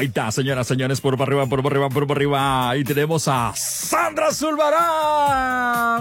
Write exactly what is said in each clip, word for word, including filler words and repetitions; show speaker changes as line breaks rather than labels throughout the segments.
Ahí está, señoras, señores, por para arriba, por para arriba, por para arriba. Ahí tenemos a Sandra Zulbarán.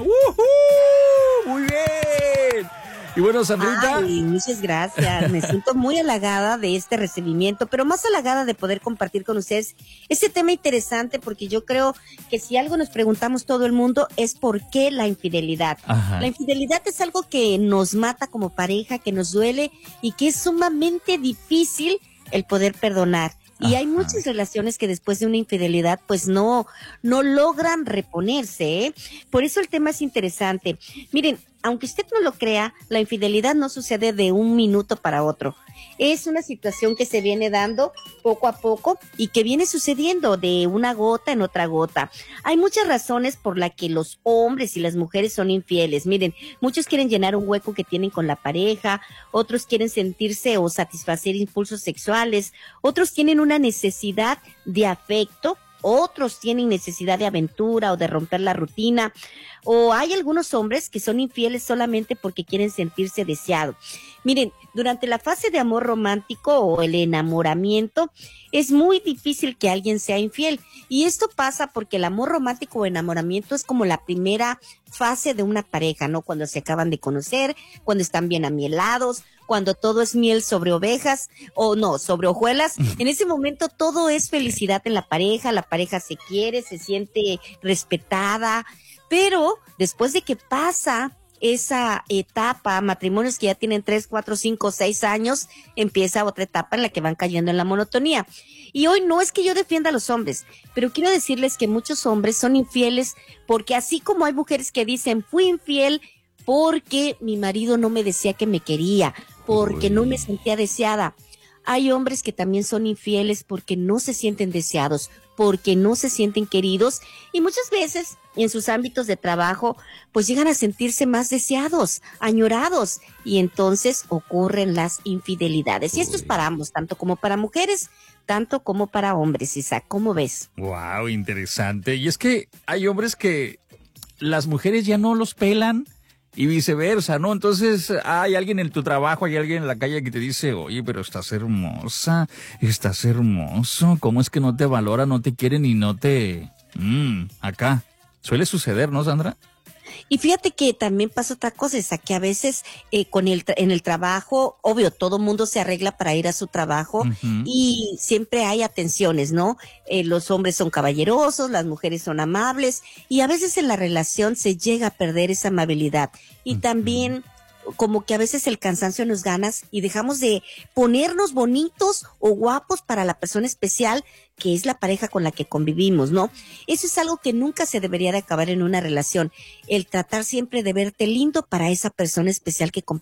¡Woohoo! Muy bien. Y bueno, Sandrita.
Ay, muchas gracias. Me siento muy halagada de este recibimiento, pero más halagada de poder compartir con ustedes este tema interesante, porque yo creo que si algo nos preguntamos todo el mundo es por qué la infidelidad.
Ajá.
La infidelidad es algo que nos mata como pareja, que nos duele y que es sumamente difícil el poder perdonar. Y Ajá. hay muchas relaciones que después de una infidelidad pues no, no logran reponerse, ¿eh? Por eso el tema es interesante. Miren, aunque usted no lo crea, la infidelidad no sucede de un minuto para otro. Es una situación que se viene dando poco a poco y que viene sucediendo de una gota en otra gota. Hay muchas razones por las que los hombres y las mujeres son infieles. Miren, muchos quieren llenar un hueco que tienen con la pareja, otros quieren sentirse o satisfacer impulsos sexuales, otros tienen una necesidad de afecto, otros tienen necesidad de aventura o de romper la rutina, o hay algunos hombres que son infieles solamente porque quieren sentirse deseados. Miren, durante la fase de amor romántico o el enamoramiento, es muy difícil que alguien sea infiel. Y esto pasa porque el amor romántico o enamoramiento es como la primera fase de una pareja, ¿no? Cuando se acaban de conocer, cuando están bien amielados, cuando todo es miel sobre ovejas, o no, sobre hojuelas. En ese momento todo es felicidad en la pareja, la pareja se quiere, se siente respetada, pero después de que pasa esa etapa, matrimonios que ya tienen tres, cuatro, cinco, seis años, empieza otra etapa en la que van cayendo en la monotonía. Y hoy no es que yo defienda a los hombres, pero quiero decirles que muchos hombres son infieles porque así como hay mujeres que dicen, fui infiel porque mi marido no me decía que me quería, porque no me sentía deseada. Hay hombres que también son infieles porque no se sienten deseados, porque no se sienten queridos y muchas veces en sus ámbitos de trabajo pues llegan a sentirse más deseados, añorados y entonces ocurren las infidelidades. Y esto es para ambos, tanto como para mujeres, tanto como para hombres. Isaac, ¿cómo ves?
Wow, interesante. Y es que hay hombres que las mujeres ya no los pelan. Y viceversa, ¿no? Entonces hay alguien en tu trabajo, hay alguien en la calle que te dice, oye, pero estás hermosa, estás hermoso, ¿cómo es que no te valora, no te quieren y no te... Mm, acá. Suele suceder, ¿no, Sandra?
Y fíjate que también pasa otra cosa, es que a veces eh, con el tra- en el trabajo, obvio, todo mundo se arregla para ir a su trabajo uh-huh. y siempre hay atenciones, ¿no? Eh, los hombres son caballerosos, las mujeres son amables y a veces en la relación se llega a perder esa amabilidad. Y uh-huh. también como que a veces el cansancio nos gana y dejamos de ponernos bonitos o guapos para la persona especial que es la pareja con la que convivimos, ¿no? Eso es algo que nunca se debería de acabar en una relación, el tratar siempre de verte lindo para esa persona especial que